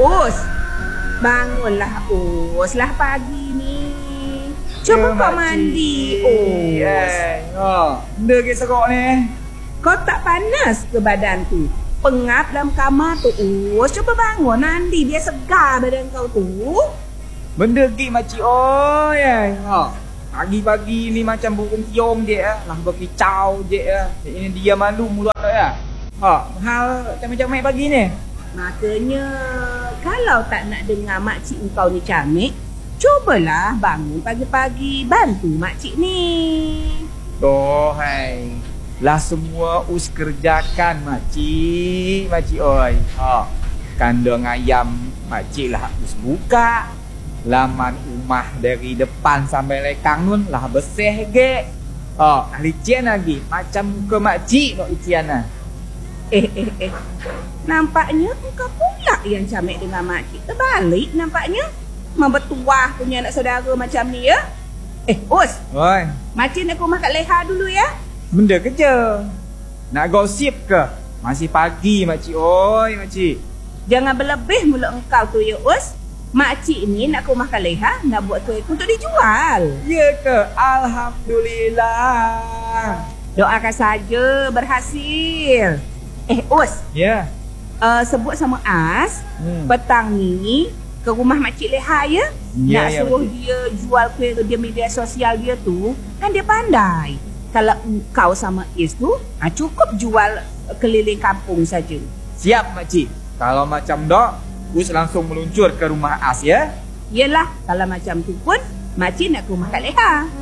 Us, bangunlah Us lah pagi ni. Cuba kau mandi Us. Benda ke serok ni? Kau tak panas ke badan tu? Pengap dalam kamar tu Us. Cuba bangun mandi biar segar badan kau tu. Benda ke makcik oi. Pagi-pagi ni macam burung tiong je lah berkicau je Ini dia malu mulut ya. Hal camik-camik pagi ni. Makanya kalau tak nak dengar makcik kau ni camik, cubalah bangun pagi-pagi bantu makcik ni. Toh hai. Lah semua us kerjakan makcik oi. Kandang ayam makcik lah us buka. Laman rumah dari depan sampai lekang nun lah bersih ge. Licin lagi macam muka makcik nak ician lah. Nampaknya engkau pula yang camik dengan makcik. Terbalik nampaknya. Membetuah punya anak saudara macam ni ya. Us. Oi. Makcik nak ke rumah Kak Leha dulu ya. Benda kerja. Nak gosip ke? Masih pagi makcik oi makcik. Jangan berlebih mulut engkau tu ya Us. Makcik ni nak ke rumah Kak Leha nak buat kuih untuk dijual. Ya ke? Alhamdulillah. Doakan saja berhasil. Us. Ya. Sebut sama As, petang ni ke rumah Makcik Leha ya. Nak suruh dia jual kuih dia media sosial dia tu, kan dia pandai. Kalau engkau sama Is tu, cukup jual keliling kampung saja. Siap makcik. Kalau macam dok, Us langsung meluncur ke rumah As ya. Yelah, kalau macam tu pun makcik nak ke rumah Kak Leha.